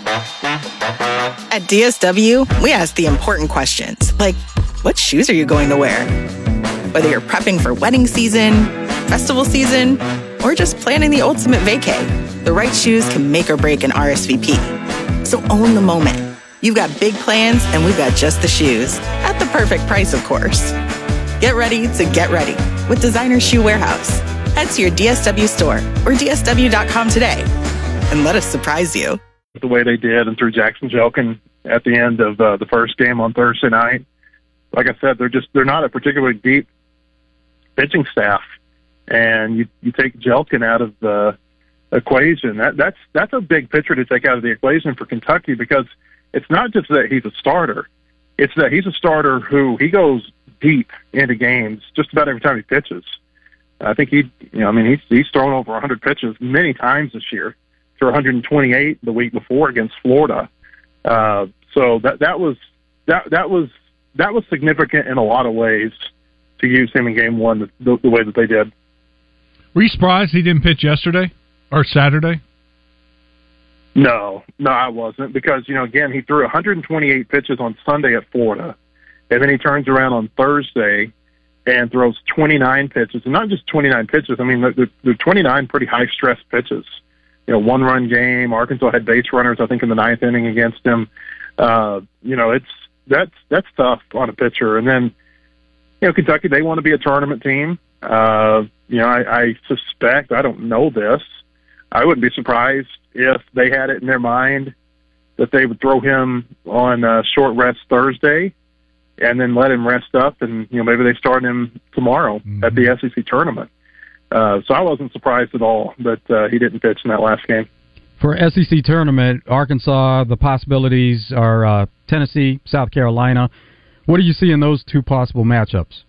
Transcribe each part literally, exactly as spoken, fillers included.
At D S W, we ask the important questions, like, what shoes are you going to wear? Whether you're prepping for wedding season, festival season, or just planning the ultimate vacay, the right shoes can make or break an R S V P. So own the moment. You've got big plans, and we've got just the shoes. At the perfect price, of course. Get ready to get ready with Designer Shoe Warehouse. Head to your D S W store or D S W dot com today and let us surprise you. The way they did and threw Jackson Jelkin at the end of uh, the first game on Thursday night. Like I said, they're just they're not a particularly deep pitching staff, and you you take Jelkin out of the equation. That that's that's a big pitcher to take out of the equation for Kentucky, because it's not just that he's a starter; it's that he's a starter who he goes deep into games just about every time he pitches. I think he, you know, I mean, he's he's thrown over one hundred pitches many times this year. To one hundred twenty-eight the week before against Florida. Uh, so that that was that that was that was significant in a lot of ways to use him in game one the, the, the way that they did. Were you surprised he didn't pitch yesterday or Saturday? No, no, I wasn't, because, you know, again, he threw one hundred twenty-eight pitches on Sunday at Florida, and then he turns around on Thursday and throws twenty-nine pitches, and not just twenty-nine pitches. I mean, they're, they're twenty-nine pretty high stress pitches. You know, one-run game. Arkansas had base runners, I think, in the ninth inning against him. Uh, you know, it's that's that's tough on a pitcher. And then, you know, Kentucky, they want to be a tournament team. Uh, you know, I, I suspect, I don't know this, I wouldn't be surprised if they had it in their mind that they would throw him on uh, short rest Thursday and then let him rest up, and, you know, maybe they start him tomorrow mm-hmm. at the S E C tournament. Uh, so I wasn't surprised at all that uh, he didn't pitch in that last game. For S E C tournament, Arkansas, the possibilities are uh, Tennessee, South Carolina. What do you see in those two possible matchups?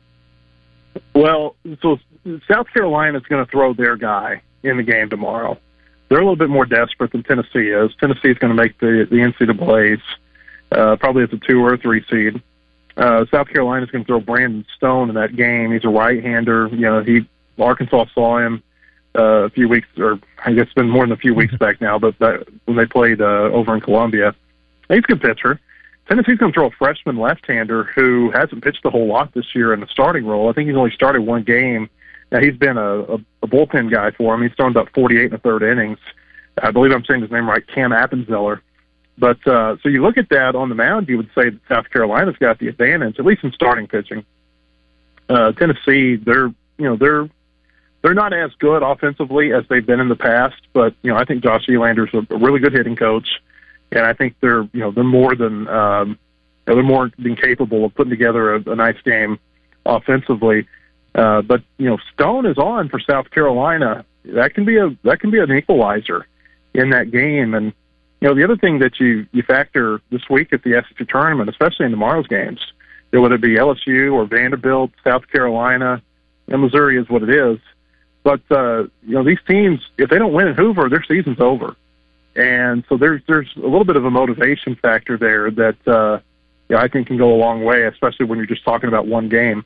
Well, so South Carolina is going to throw their guy in the game tomorrow. They're a little bit more desperate than Tennessee is. Tennessee is going to make the, the N C double A's, uh, probably as a two or a three seed. Uh, South Carolina is going to throw Brandon Stone in that game. He's a right-hander. You know, he Arkansas saw him uh, a few weeks, or I guess it's been more than a few weeks back now, but that, when they played uh, over in Columbia. He's a good pitcher. Tennessee's going to throw a freshman left-hander who hasn't pitched a whole lot this year in the starting role. I think he's only started one game. Now, he's been a, a, a bullpen guy for him. He's thrown about forty-eight in the third innings. I believe I'm saying his name right, Cam Appenzeller. But uh, so you look at that on the mound, you would say that South Carolina's got the advantage, at least in starting pitching. Uh, Tennessee, they're you know they're they're not as good offensively as they've been in the past, but you know I think Josh Elander's a, a really good hitting coach, and I think they're you know they're more than um, you know, they're more than capable of putting together a, a nice game offensively. Uh, but you know Stone is on for South Carolina. That can be a that can be an equalizer in that game. And you know the other thing that you you factor this week at the S E C tournament, especially in tomorrow's games, you know, whether it be L S U or Vanderbilt, South Carolina, and Missouri is what it is. But uh, you know these teams, if they don't win in Hoover, their season's over. And so there's there's a little bit of a motivation factor there that uh, you know, I think can go a long way, especially when you're just talking about one game.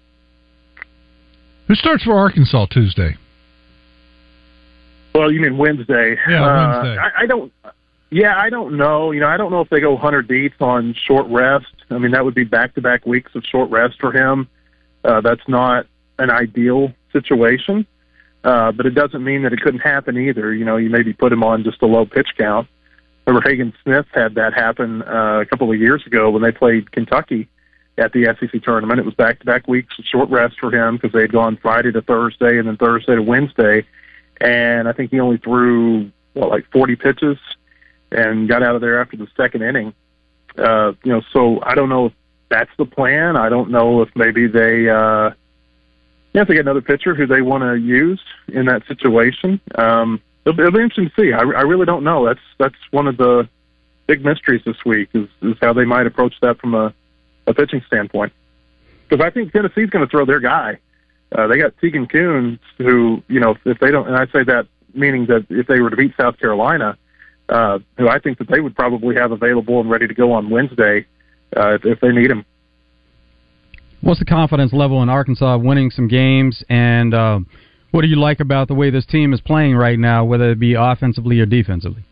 Who starts for Arkansas Tuesday? Well, you mean Wednesday? Yeah, uh, Wednesday. I, I don't. Yeah, I don't know. You know, I don't know if they go Hunter Dietz on short rest. I mean, that would be back-to-back weeks of short rest for him. Uh, that's not an ideal situation, uh, but it doesn't mean that it couldn't happen either. You know, you maybe put him on just a low pitch count. Remember, Hagen Smith had that happen uh, a couple of years ago when they played Kentucky at the S E C tournament. It was back-to-back weeks of short rest for him because they had gone Friday to Thursday and then Thursday to Wednesday. And I think he only threw, what, like forty pitches and got out of there after the second inning. Uh, you know, so I don't know if that's the plan. I don't know if maybe they, uh, you know, if they get another pitcher who they want to use in that situation. Um, it'll, it'll be interesting to see. I, I really don't know. That's that's one of the big mysteries this week is, is how they might approach that from a, a pitching standpoint. Because I think Tennessee's going to throw their guy. Uh, they got Tegan Kuhn, who, you know, if they don't, and I say that meaning that if they were to beat South Carolina, uh, who I think that they would probably have available and ready to go on Wednesday uh, if, if they need him. What's the confidence level in Arkansas winning some games, and uh, what do you like about the way this team is playing right now, whether it be offensively or defensively?